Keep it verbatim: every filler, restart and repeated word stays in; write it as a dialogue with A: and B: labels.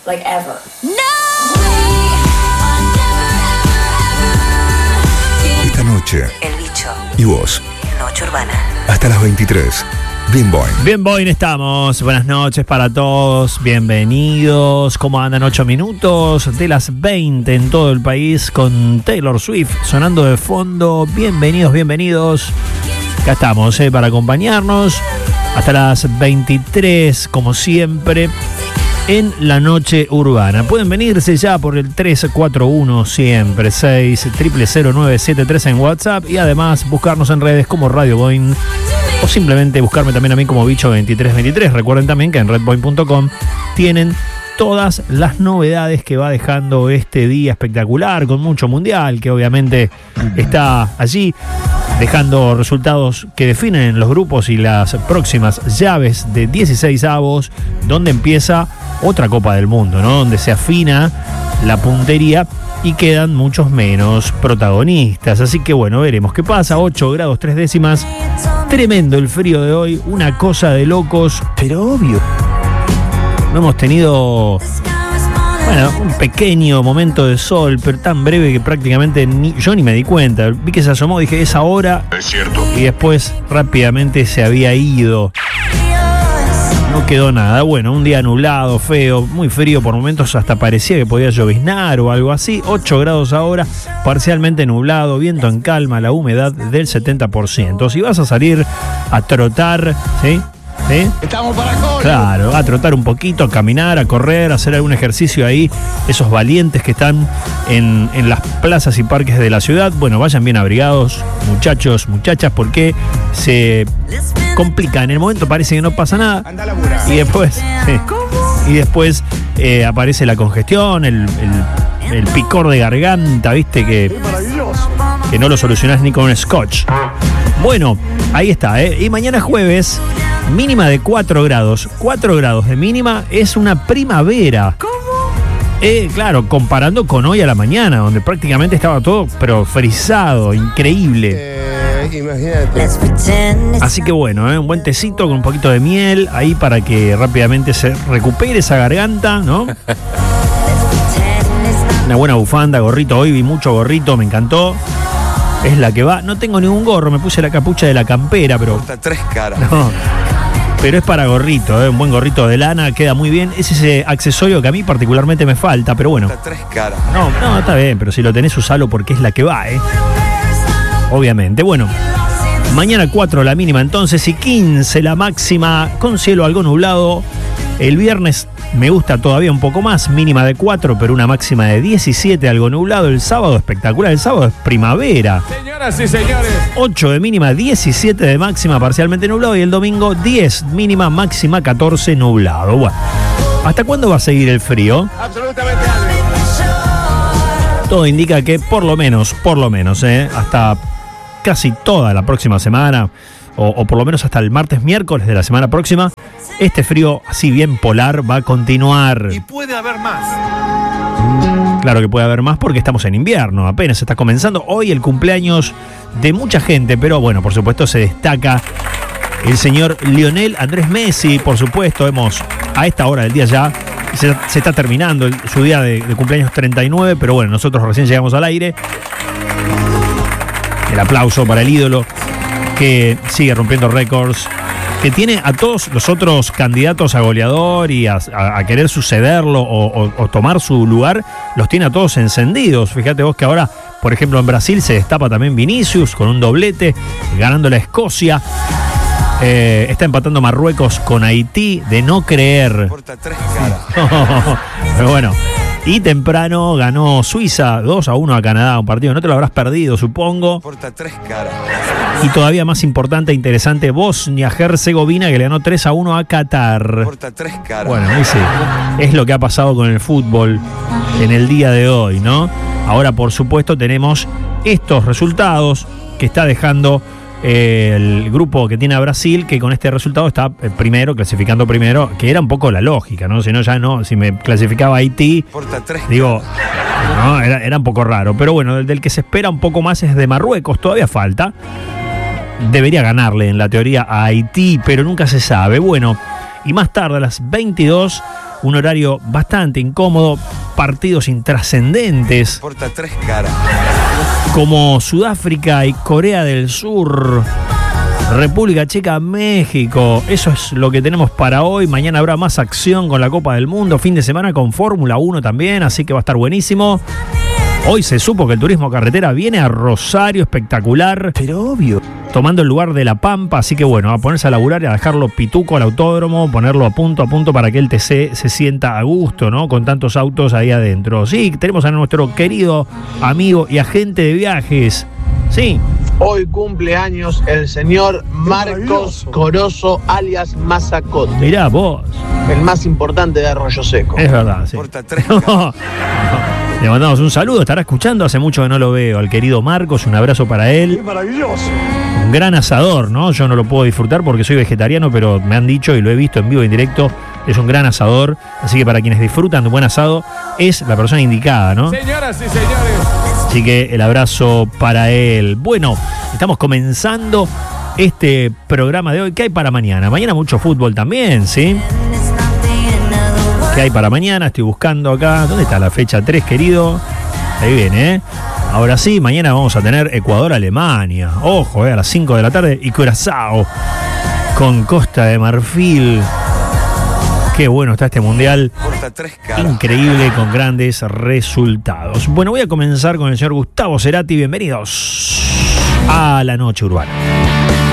A: like ever.
B: Esta noche,
C: El Bicho
B: y vos,
C: Noche Urbana.
B: hasta las veintitrés. Bien Boy.
D: Bien Boy, estamos. Buenas noches para todos. Bienvenidos. ¿Cómo andan? ocho minutos de las veinte en todo el país con Taylor Swift sonando de fondo. Bienvenidos, bienvenidos. Acá estamos eh, para acompañarnos hasta las veintitrés, como siempre, en la Noche Urbana. Pueden venirse ya por el tres cuatro uno siempre seis cero cero cero nueve siete tres en WhatsApp y además buscarnos en redes como Radio Boing o simplemente buscarme también a mí como Bicho veintitrés veintitrés. Recuerden también que en red boing punto com tienen todas las novedades que va dejando este día espectacular con mucho mundial que obviamente está allí dejando resultados que definen los grupos y las próximas llaves de dieciséis avos, donde empieza otra Copa del Mundo, ¿no? Donde se afina la puntería y quedan muchos menos protagonistas. Así que bueno, veremos qué pasa. ocho grados tres décimas. Tremendo el frío de hoy, una cosa de locos, pero obvio. No hemos tenido, bueno, un pequeño momento de sol, pero tan breve que prácticamente ni, yo ni me di cuenta. Vi que se asomó, dije, es ahora.
B: Es cierto.
D: Y después rápidamente se había ido. No quedó nada. Bueno, un día nublado, feo, muy frío. Por momentos hasta parecía que podía lloviznar o algo así. ocho grados ahora, parcialmente nublado, viento en calma, la humedad del setenta por ciento. Si vas a salir a trotar, ¿sí? ¿Sí?
E: Estamos para correr.
D: Claro, a trotar un poquito, a caminar, a correr, a hacer algún ejercicio ahí. Esos valientes que están en, en las plazas y parques de la ciudad. Bueno, vayan bien abrigados, muchachos, muchachas, porque se complica. En el momento parece que no pasa nada.
E: Anda a laburar.
D: Y después, sí, y después eh, aparece la congestión, el, el, el picor de garganta, viste, que, que no lo solucionás ni con un scotch. Bueno, ahí está, ¿eh? Y mañana jueves, mínima de cuatro grados. cuatro grados de mínima es una primavera. ¿Cómo? Eh, claro, comparando con hoy a la mañana, donde prácticamente estaba todo, pero frisado, increíble.
E: Eh, imagínate.
D: Así que bueno, ¿eh? Un buen tecito con un poquito de miel ahí para que rápidamente se recupere esa garganta, ¿no? Una buena bufanda, gorrito. Hoy vi mucho gorrito, me encantó. Es la que va. No tengo ningún gorro, me puse la capucha de la campera, pero...
E: Corta tres caras.
D: No, pero es para gorrito, ¿eh? Un buen gorrito de lana, queda muy bien. Es ese accesorio que a mí particularmente me falta, pero bueno.
E: Corta tres caras.
D: No, no, está bien, pero si lo tenés, usalo porque es la que va, ¿eh? Obviamente. Bueno, mañana cuatro la mínima entonces y quince la máxima, con cielo algo nublado. El viernes me gusta todavía un poco más, mínima de cuatro, pero una máxima de diecisiete, algo nublado. El sábado espectacular, el sábado es primavera.
E: Señoras y señores.
D: ocho de mínima, diecisiete de máxima, parcialmente nublado. Y el domingo diez mínima, máxima catorce, nublado. Bueno, ¿hasta cuándo va a seguir el frío?
E: Absolutamente algo.
D: Todo indica que por lo menos, por lo menos, ¿eh? hasta casi toda la próxima semana, o, o por lo menos hasta el martes, miércoles de la semana próxima, este frío así bien polar va a continuar.
E: Y puede haber más.
D: Claro que puede haber más porque estamos en invierno, apenas está comenzando. Hoy el cumpleaños de mucha gente, pero bueno, por supuesto se destaca el señor Lionel Andrés Messi, por supuesto. Hemos, a esta hora del día ya, se, se está terminando el, su día de, de cumpleaños treinta y nueve, pero bueno, nosotros recién llegamos al aire. El aplauso para el ídolo que sigue rompiendo récords, que tiene a todos los otros candidatos a goleador y a, a, a querer sucederlo o, o, o tomar su lugar, los tiene a todos encendidos. Fíjate vos que ahora, por ejemplo, en Brasil se destapa también Vinicius con un doblete, ganando la Escocia. Eh, está empatando Marruecos con Haití, de no creer.
E: Corta tres caras.
D: Pero bueno. Y temprano ganó Suiza dos a uno a Canadá, un partido que no te lo habrás perdido, supongo.
E: Corta tres caras.
D: Y todavía más importante e interesante, Bosnia-Herzegovina, que le ganó tres a uno a Qatar.
E: Corta tres caras.
D: Bueno, ahí sí, es lo que ha pasado con el fútbol en el día de hoy, ¿no? Ahora, por supuesto, tenemos estos resultados que está dejando eh, el grupo que tiene a Brasil, que con este resultado está primero, clasificando primero, que era un poco la lógica, ¿no? Si no, ya no, si me clasificaba Haití, digo, no, era, era un poco raro. Pero bueno, del, del que se espera un poco más es de Marruecos, todavía falta. Debería ganarle en la teoría a Haití, pero nunca se sabe. Bueno, y más tarde a las veintidós, un horario bastante incómodo, partidos intrascendentes
E: Porta tres caras.
D: como Sudáfrica y Corea del Sur, República Checa, México. Eso es lo que tenemos para hoy. Mañana habrá más acción con la Copa del Mundo, fin de semana con Fórmula uno también, así que va a estar buenísimo. Hoy se supo que el turismo carretera viene a Rosario, espectacular,
B: Pero obvio.
D: tomando el lugar de La Pampa, así que bueno, a ponerse a laburar y a dejarlo pituco al autódromo, ponerlo a punto a punto para que el T C se sienta a gusto, ¿no? Con tantos autos ahí adentro. Sí, tenemos a nuestro querido amigo y agente de viajes. Sí,
A: Hoy cumple años el señor Marcos Corozo, alias Mazacote,
D: mirá vos,
A: el más importante de Arroyo Seco.
D: es verdad, sí.
E: Porta tres caras.
D: No, no. Le mandamos un saludo, estará escuchando, hace mucho que no lo veo, al querido Marcos, un abrazo para él.
B: Maravilloso.
D: Un gran asador, ¿no? Yo no lo puedo disfrutar porque soy vegetariano, pero me han dicho y lo he visto en vivo y en directo, es un gran asador, así que para quienes disfrutan de un buen asado, es la persona indicada, ¿no?
E: Señoras y señores.
D: Así que el abrazo para él. Bueno, estamos comenzando este programa de hoy. ¿Qué hay para mañana? Mañana mucho fútbol también, ¿sí? ¿Qué hay para mañana? Estoy buscando acá. ¿Dónde está la fecha tres, querido? Ahí viene, ¿eh? Ahora sí, mañana vamos a tener Ecuador-Alemania. Ojo, ¿eh? A las cinco de la tarde. Y Curazao con Costa de Marfil. Qué bueno está este mundial.
E: Porta tres caras.
D: Increíble, con grandes resultados. Bueno, voy a comenzar con el señor Gustavo Cerati. Bienvenidos a La Noche Urbana.